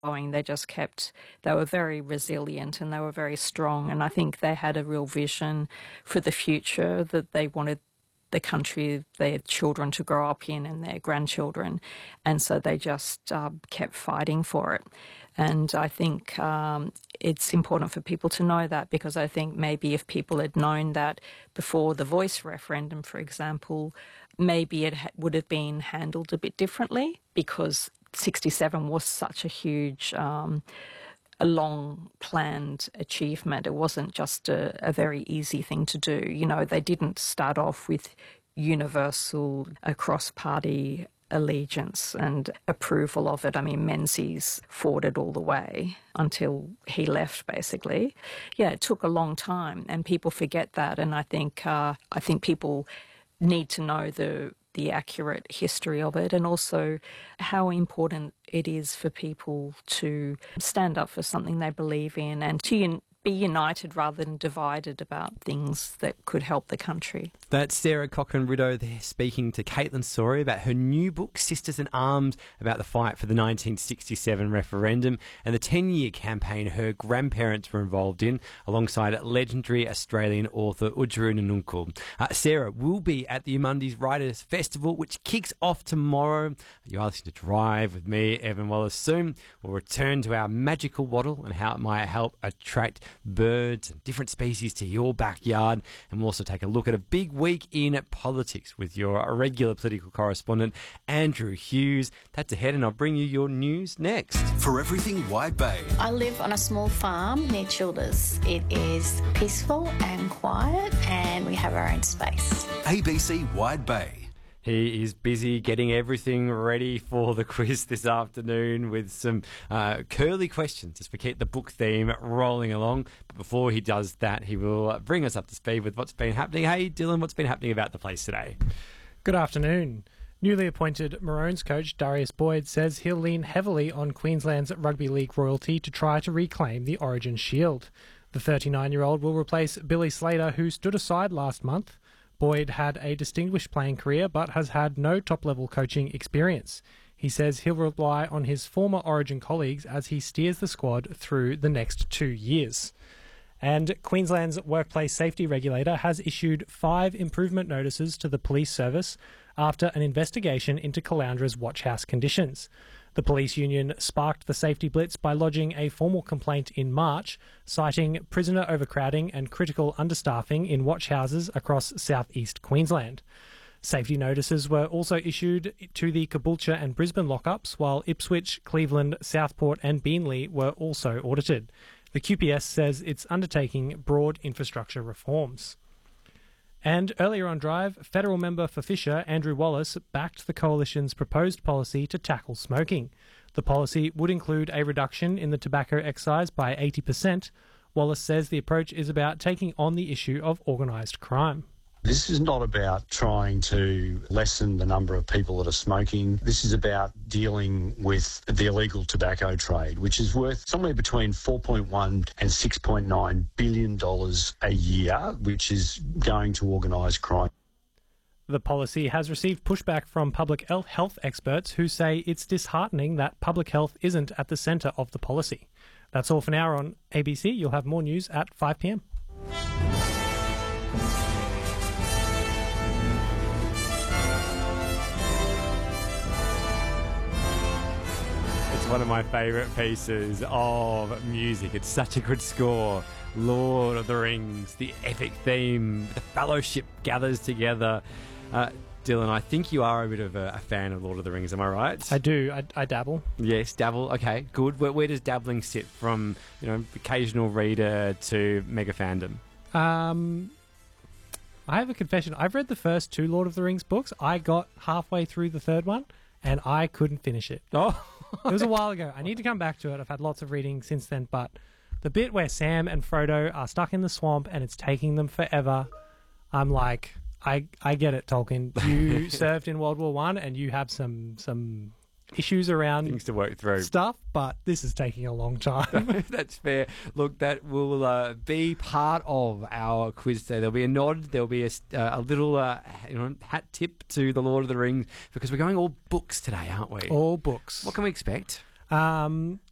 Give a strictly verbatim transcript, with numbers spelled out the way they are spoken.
going. They just kept, they were very resilient and they were very strong. And I think they had a real vision for the future that they wanted the country their children to grow up in and their grandchildren. And so they just uh, kept fighting for it. And I think um, it's important for people to know that, because I think maybe if people had known that before the Voice referendum, for example, maybe it ha- would have been handled a bit differently, because sixty-seven was such a huge, um, a long-planned achievement. It wasn't just a, a very easy thing to do. You know, they didn't start off with universal across-party allegiance and approval of it. I mean, Menzies fought it all the way until he left, basically. Yeah, it took a long time, and people forget that. And I think uh, I think people need to know the the accurate history of it, and also how important it is for people to stand up for something they believe in and to un- be united rather than divided about things that could help the country. That's Sarah Cochrane-Rideau there speaking to Caitlin Sawyer about her new book, Sisters in Arms, about the fight for the nineteen sixty-seven referendum and the ten-year campaign her grandparents were involved in, alongside legendary Australian author Oodgeroo Noonuccal. Uh, Sarah will be at the Emundi's Writers Festival, which kicks off tomorrow. You're listening to Drive with me, Evan Wallace. Soon we'll return to our magical wattle and how it might help attract birds and different species to your backyard, and we'll also take a look at a big week in politics with your regular political correspondent Andrew Hughes. That's ahead, and I'll bring you your news next. For everything Wide Bay, I live on a small farm near Childers. It is peaceful and quiet, and we have our own space. A B C Wide Bay. He is busy getting everything ready for the quiz this afternoon with some uh, curly questions as we keep the book theme rolling along. But before he does that, he will bring us up to speed with what's been happening. Hey, Dylan, what's been happening about the place today? Good afternoon. Newly appointed Maroons coach Darius Boyd says he'll lean heavily on Queensland's Rugby League royalty to try to reclaim the Origin Shield. The thirty-nine-year-old will replace Billy Slater, who stood aside last month. Boyd had a distinguished playing career but has had no top-level coaching experience. He says he'll rely on his former Origin colleagues as he steers the squad through the next two years. And Queensland's workplace safety regulator has issued five improvement notices to the police service after an investigation into Caloundra's watchhouse conditions. The police union sparked the safety blitz by lodging a formal complaint in March, citing prisoner overcrowding and critical understaffing in watchhouses across southeast Queensland. Safety notices were also issued to the Caboolture and Brisbane lockups, while Ipswich, Cleveland, Southport and Beenleigh were also audited. The Q P S says it's undertaking broad infrastructure reforms. And earlier on Drive, federal member for Fisher, Andrew Wallace, backed the Coalition's proposed policy to tackle smoking. The policy would include a reduction in the tobacco excise by eighty percent. Wallace says the approach is about taking on the issue of organised crime. This is not about trying to lessen the number of people that are smoking. This is about dealing with the illegal tobacco trade, which is worth somewhere between four point one and six point nine billion dollars a year, which is going to organised crime. The policy has received pushback from public health experts who say it's disheartening that public health isn't at the centre of the policy. That's all for now on A B C. You'll have more news at five p m. One of my favourite pieces of music. It's such a good score. Lord of the Rings, the epic theme, the fellowship gathers together. Uh, Dylan, I think you are a bit of a, a fan of Lord of the Rings, am I right? I do. I, I dabble. Yes, dabble. Okay, good. Where, where does dabbling sit from, you know, occasional reader to mega fandom? Um, I have a confession. I've read the first two Lord of the Rings books. I got halfway through the third one, and I couldn't finish it. Oh, it was a while ago. I need to come back to it. I've had lots of reading since then, but the bit where Sam and Frodo are stuck in the swamp and it's taking them forever, I'm like, I I get it, Tolkien. You served in World War One and you have some some issues around things to work through stuff, but this is taking a long time. That's fair. Look, that will uh, be part of our quiz today. There'll be a nod, there'll be a, uh, a little uh, you know, hat tip to the Lord of the Rings, because we're going all books today, aren't we? All books. What can we expect? Um,